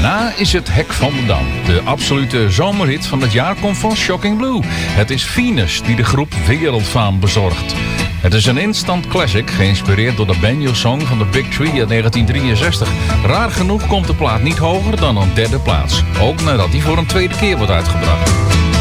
Daarna is het Hek van de Dam. De absolute zomerhit van het jaar komt van Shocking Blue. Het is Venus die de groep wereldfaam bezorgt. Het is een instant classic, geïnspireerd door de banjo-song van de Big Tree uit 1963. Raar genoeg komt de plaat niet hoger dan een derde plaats. Ook nadat die voor een tweede keer wordt uitgebracht.